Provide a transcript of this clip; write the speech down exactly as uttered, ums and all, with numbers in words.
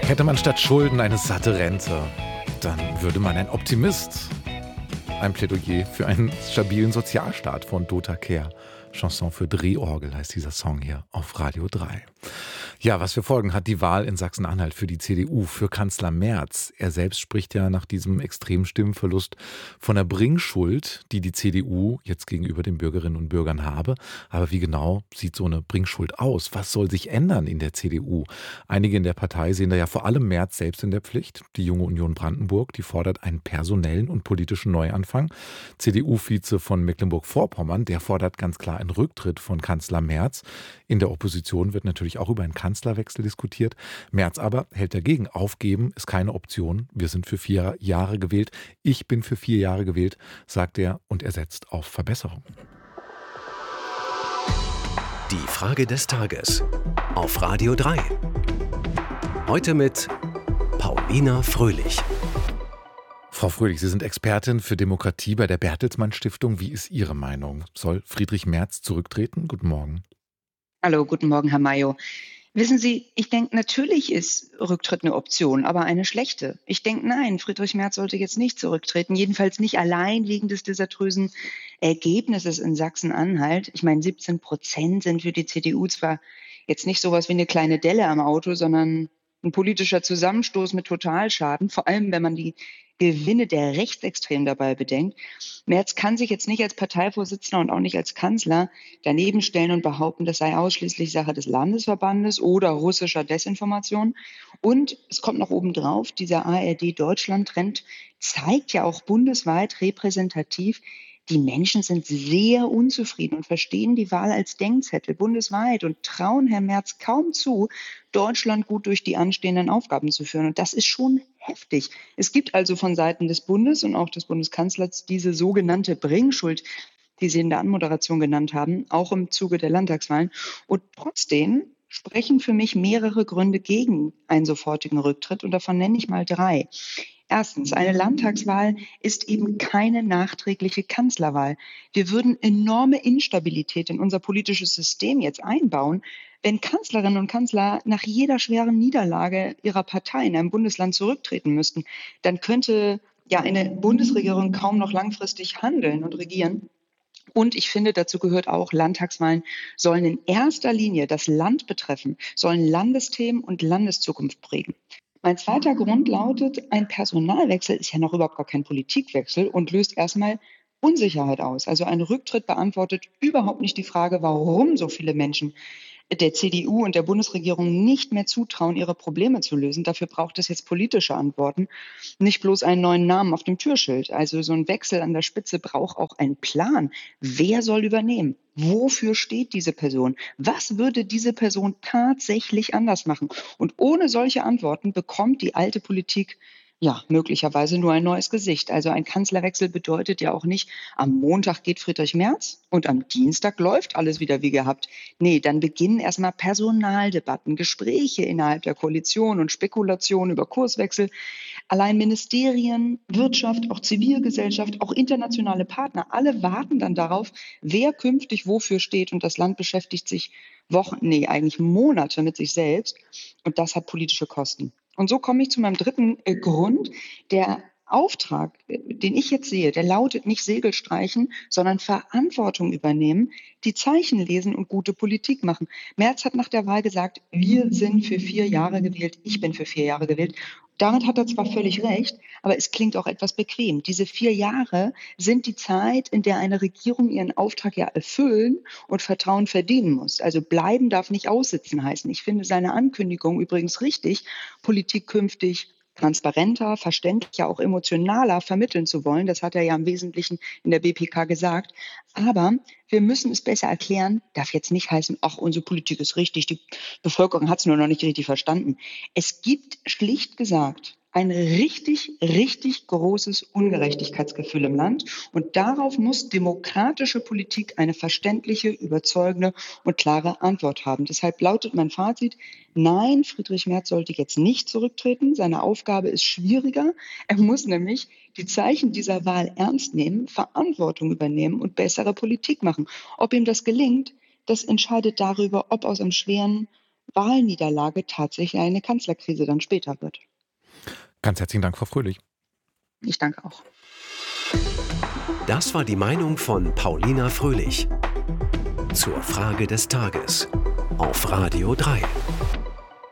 Hätte man statt Schulden eine satte Rente, dann würde man ein Optimist. Ein Plädoyer für einen stabilen Sozialstaat von Dota Kehr. Chanson für Drehorgel heißt dieser Song hier auf Radio drei. Ja, was für Folgen hat die Wahl in Sachsen-Anhalt für die C D U, für Kanzler Merz? Er selbst spricht ja nach diesem extremen Stimmenverlust von der Bringschuld, die die C D U jetzt gegenüber den Bürgerinnen und Bürgern habe. Aber wie genau sieht so eine Bringschuld aus? Was soll sich ändern in der C D U? Einige in der Partei sehen da ja vor allem Merz selbst in der Pflicht. Die Junge Union Brandenburg, die fordert einen personellen und politischen Neuanfang. C D U-Vize von Mecklenburg-Vorpommern, der fordert ganz klar einen Rücktritt von Kanzler Merz. In der Opposition wird natürlich auch über einen Kanzlerwechsel diskutiert. Merz aber hält dagegen. Aufgeben ist keine Option. Wir sind für vier Jahre gewählt. Ich bin für vier Jahre gewählt, sagt er, und er setzt auf Verbesserung. Die Frage des Tages auf Radio drei. Heute mit Paulina Fröhlich. Frau Fröhlich, Sie sind Expertin für Demokratie bei der Bertelsmann Stiftung. Wie ist Ihre Meinung? Soll Friedrich Merz zurücktreten? Guten Morgen. Hallo, guten Morgen, Herr Mayo. Wissen Sie, ich denke, natürlich ist Rücktritt eine Option, aber eine schlechte. Ich denke, nein, Friedrich Merz sollte jetzt nicht zurücktreten, jedenfalls nicht allein wegen des desaströsen Ergebnisses in Sachsen-Anhalt. Ich meine, siebzehn Prozent sind für die C D U zwar jetzt nicht sowas wie eine kleine Delle am Auto, sondern ein politischer Zusammenstoß mit Totalschaden, vor allem wenn man die Gewinne der Rechtsextremen dabei bedenkt. Merz kann sich jetzt nicht als Parteivorsitzender und auch nicht als Kanzler daneben stellen und behaupten, das sei ausschließlich Sache des Landesverbandes oder russischer Desinformation. Und es kommt noch obendrauf, dieser A R D-Deutschland-Trend zeigt ja auch bundesweit repräsentativ, die Menschen sind sehr unzufrieden und verstehen die Wahl als Denkzettel bundesweit und trauen Herrn Merz kaum zu, Deutschland gut durch die anstehenden Aufgaben zu führen. Und das ist schon heftig. Es gibt also von Seiten des Bundes und auch des Bundeskanzlers diese sogenannte Bringschuld, die Sie in der Anmoderation genannt haben, auch im Zuge der Landtagswahlen. Und trotzdem sprechen für mich mehrere Gründe gegen einen sofortigen Rücktritt. Und davon nenne ich mal drei. Erstens, eine Landtagswahl ist eben keine nachträgliche Kanzlerwahl. Wir würden enorme Instabilität in unser politisches System jetzt einbauen, wenn Kanzlerinnen und Kanzler nach jeder schweren Niederlage ihrer Partei in einem Bundesland zurücktreten müssten. Dann könnte ja eine Bundesregierung kaum noch langfristig handeln und regieren. Und ich finde, dazu gehört auch, Landtagswahlen sollen in erster Linie das Land betreffen, sollen Landesthemen und Landeszukunft prägen. Mein zweiter Grund lautet, ein Personalwechsel ist ja noch überhaupt gar kein Politikwechsel und löst erstmal Unsicherheit aus. Also ein Rücktritt beantwortet überhaupt nicht die Frage, warum so viele Menschen der C D U und der Bundesregierung nicht mehr zutrauen, ihre Probleme zu lösen. Dafür braucht es jetzt politische Antworten, nicht bloß einen neuen Namen auf dem Türschild. Also so ein Wechsel an der Spitze braucht auch einen Plan. Wer soll übernehmen? Wofür steht diese Person? Was würde diese Person tatsächlich anders machen? Und ohne solche Antworten bekommt die alte Politik ja, möglicherweise nur ein neues Gesicht. Also ein Kanzlerwechsel bedeutet ja auch nicht, am Montag geht Friedrich Merz und am Dienstag läuft alles wieder wie gehabt. Nee, dann beginnen erstmal Personaldebatten, Gespräche innerhalb der Koalition und Spekulationen über Kurswechsel. Allein Ministerien, Wirtschaft, auch Zivilgesellschaft, auch internationale Partner, alle warten dann darauf, wer künftig wofür steht. Und das Land beschäftigt sich Wochen, nee, eigentlich Monate mit sich selbst. Und das hat politische Kosten. Und so komme ich zu meinem dritten äh, Grund. Der Auftrag, äh, den ich jetzt sehe, der lautet nicht Segel streichen, sondern Verantwortung übernehmen, die Zeichen lesen und gute Politik machen. Merz hat nach der Wahl gesagt, wir sind für vier Jahre gewählt, ich bin für vier Jahre gewählt. Damit hat er zwar völlig recht, aber es klingt auch etwas bequem. Diese vier Jahre sind die Zeit, in der eine Regierung ihren Auftrag ja erfüllen und Vertrauen verdienen muss. Also bleiben darf nicht aussitzen heißen. Ich finde seine Ankündigung übrigens richtig, Politik künftig transparenter, verständlicher, auch emotionaler vermitteln zu wollen. Das hat er ja im Wesentlichen in der B P K gesagt. Aber wir müssen es besser erklären, darf jetzt nicht heißen, ach, unsere Politik ist richtig, die Bevölkerung hat es nur noch nicht richtig verstanden. Es gibt schlicht gesagt ein richtig, richtig großes Ungerechtigkeitsgefühl im Land. Und darauf muss demokratische Politik eine verständliche, überzeugende und klare Antwort haben. Deshalb lautet mein Fazit, nein, Friedrich Merz sollte jetzt nicht zurücktreten. Seine Aufgabe ist schwieriger. Er muss nämlich die Zeichen dieser Wahl ernst nehmen, Verantwortung übernehmen und bessere Politik machen. Ob ihm das gelingt, das entscheidet darüber, ob aus einem schweren Wahlniederlage tatsächlich eine Kanzlerkrise dann später wird. Ganz herzlichen Dank, Frau Fröhlich. Ich danke auch. Das war die Meinung von Paulina Fröhlich zur Frage des Tages auf Radio drei.